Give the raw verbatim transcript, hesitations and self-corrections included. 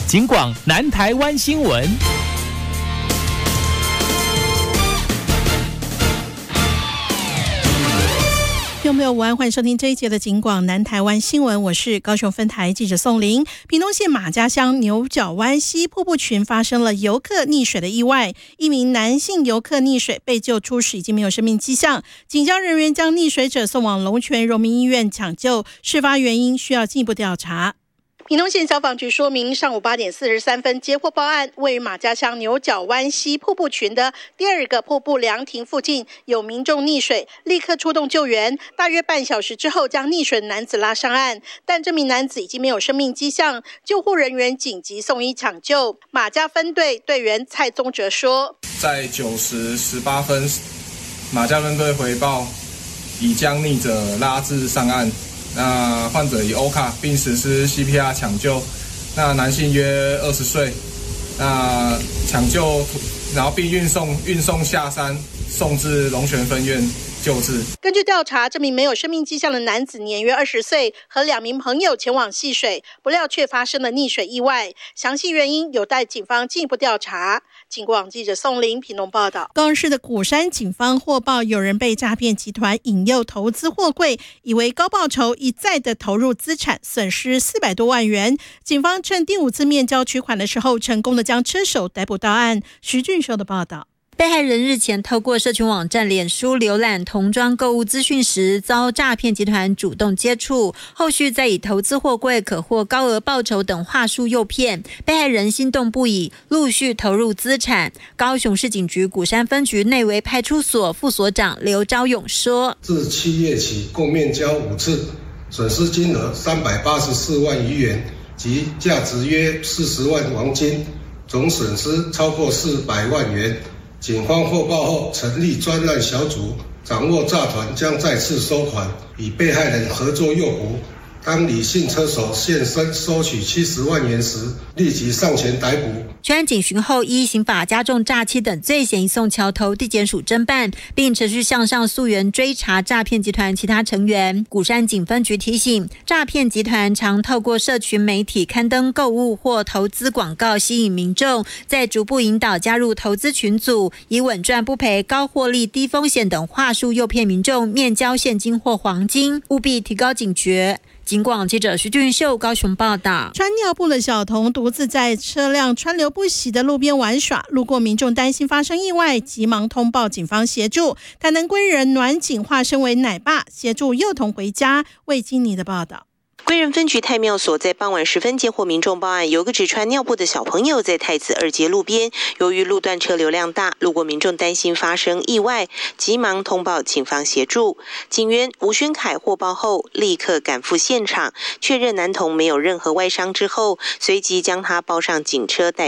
警广南台湾新闻。 听众朋友午安，欢迎收听这一节的警广南台湾新闻，我是高雄分台记者宋玲。屏东县马家乡牛角湾溪瀑布群发生了游客溺水的意外，一名男性游客溺水被救出时已经没有生命迹象，警消人员将溺水者送往龙泉荣民医院抢救，事发原因需要进一步调查。屏东县消防局说明，上午八点四十三分接获报案，位于马家乡牛角湾溪瀑布群的第二个瀑布凉亭附近有民众溺水，立刻出动救援，大约半小时之后将溺水的男子拉上岸，但这名男子已经没有生命迹象，救护人员紧急送医抢救。马家分队队员蔡宗哲说， 在九时十八分，马家分队回报已将溺者拉至上岸。那患者以欧卡并实施 C P R 抢救，那男性约二十岁，那抢救然后并运送运送下山，送至龙泉分院救治。 根据调查，这名没有生命迹象的男子年约二十岁，和两名朋友前往戏水，不料却发生了溺水意外，详细原因有待警方进一步调查。警广记者宋玲屏东报道。高雄市的鼓山警方获报有人被诈骗集团引诱投资货柜，以为高报酬，一再的投入资产，损失四百多万元。警方趁第五次面交取款的时候，成功的将车手逮捕到案。徐俊修的报道。 被害人日前透过社群网站脸书浏览童装购物资讯时，遭诈骗集团主动接触，后续再以投资货柜可获高额报酬等话术诱骗，被害人心动不已，陆续投入资产。高雄市警局鼓山分局内围派出所副所长刘昭勇说， 自七月起共面交五次，损失金额三百八十四万余元及价值约四十万黄金，总损失超过四百万元。警方获报后成立专案小组，掌握诈团将再次收款，与被害人合作诱捕。当李姓车手现身收取七十万元时，立即上前逮捕。 全案警询后，依刑法加重诈欺等罪嫌移送桥头地检署侦办，并持续向上溯源追查诈骗集团其他成员。鼓山警分局提醒，诈骗集团常透过社群媒体刊登购物或投资广告吸引民众，再逐步引导加入投资群组，以稳赚不赔、高获利、低风险等话术诱骗民众面交现金或黄金，务必提高警觉。警广记者徐俊秀高雄报道。 穿尿布的小童独自在车辆川流不息的路边玩耍，路过民众担心发生意外，急忙通报警方协助。台南归仁暖警化身为奶爸，协助幼童回家。魏金妮的报道。 归仁分局太庙所在傍晚时分接获民众报案，有个只穿尿布的小朋友在太子二街路边，由于路段车流量大，路过民众担心发生意外，急忙通报警方协助。警员吴宣凯获报后立刻赶赴现场，确认男童没有任何外伤之后，随即将他抱上警车带